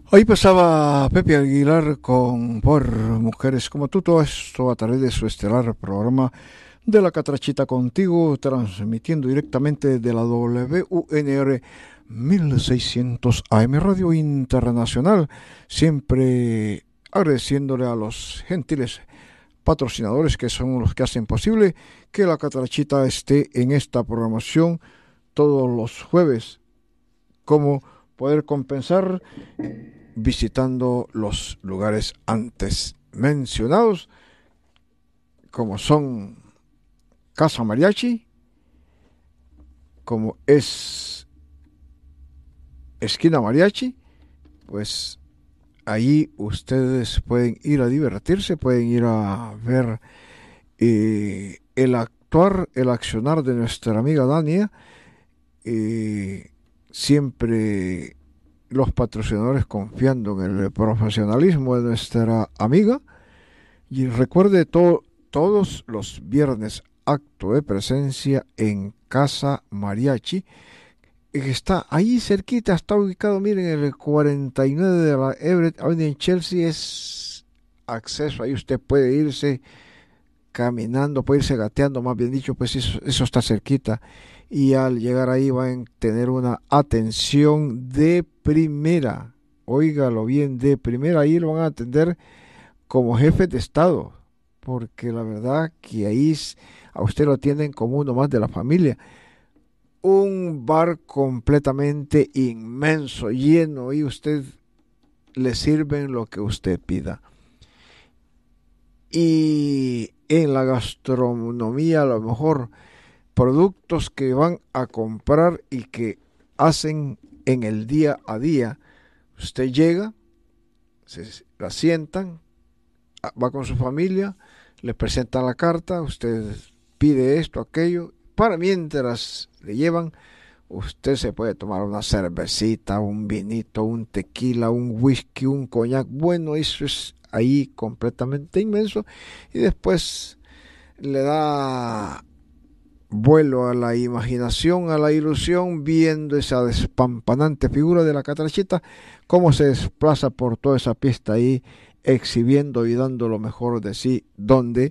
Ahí pasaba Pepe Aguilar con Por Mujeres como tú, todo esto a través de su estelar programa de la Catrachita contigo, transmitiendo directamente de la WUNR 1600 AM Radio Internacional, siempre agradeciéndole a los gentiles patrocinadores que son los que hacen posible que la Catrachita esté en esta programación todos los jueves, como poder compensar visitando los lugares antes mencionados, como son Casa Mariachi, como es Esquina Mariachi. Pues allí ustedes pueden ir a divertirse, pueden ir a ver el actuar, el accionar de nuestra amiga Dania. Siempre los patrocinadores confiando en el profesionalismo de nuestra amiga. Y recuerde todos los viernes acto de presencia en Casa Mariachi, que está ahí cerquita, está ubicado, miren, en el 49 de la Everett Avenue en Chelsea. Es acceso, ahí usted puede irse caminando, puede irse gateando, más bien dicho, pues eso está cerquita. Y al llegar ahí van a tener una atención de primera. Óigalo bien, de primera. Ahí lo van a atender como jefe de Estado, porque la verdad que ahí a usted lo atienden como uno más de la familia. Un bar completamente inmenso, lleno, y usted le sirven lo que usted pida. Y en la gastronomía, a lo mejor productos que van a comprar y que hacen en el día a día. Usted llega, se la sientan, va con su familia, le presentan la carta, usted pide esto, aquello, para mientras le llevan, usted se puede tomar una cervecita, un vinito, un tequila, un whisky, un coñac. Bueno, eso es ahí completamente inmenso. Y después le da vuelo a la imaginación, a la ilusión, viendo esa despampanante figura de la Catrachita, cómo se desplaza por toda esa pista ahí, exhibiendo y dando lo mejor de sí, donde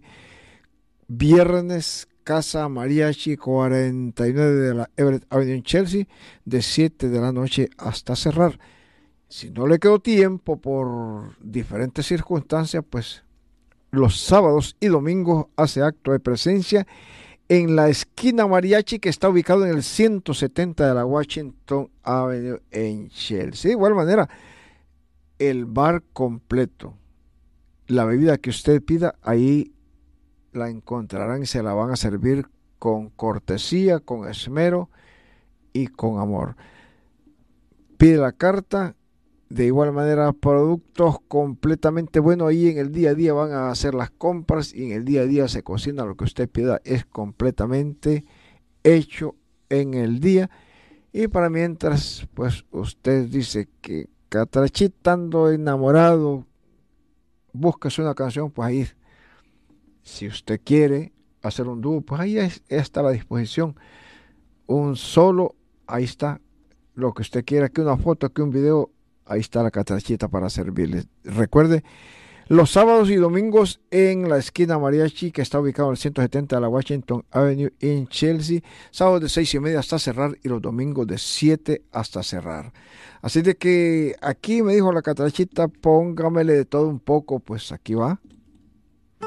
viernes Casa Mariachi 49 de la Everett Avenue en Chelsea, de 7 de la noche hasta cerrar. Si no le quedó tiempo por diferentes circunstancias, pues los sábados y domingos hace acto de presencia en la Esquina Mariachi, que está ubicado en el 170 de la Washington Avenue en Chelsea. De igual manera, el bar completo, la bebida que usted pida, ahí la encontrarán y se la van a servir con cortesía, con esmero y con amor. Pide la carta. De igual manera, productos completamente buenos. Ahí en el día a día van a hacer las compras y en el día a día se cocina lo que usted pida. Es completamente hecho en el día. Y para mientras, pues usted dice que catrachitando enamorado, búsquese una canción, pues ahí, si usted quiere hacer un dúo, pues ahí está a la disposición. Un solo, ahí está. Lo que usted quiera, que una foto, que un video, ahí está la Catrachita para servirles. Recuerde, los sábados y domingos en la Esquina Mariachi, que está ubicado en el 170 de la Washington Avenue en Chelsea. Sábados de 6:30 hasta cerrar y los domingos de 7 hasta cerrar. Así de que aquí me dijo la Catrachita, póngamele de todo un poco, pues aquí va.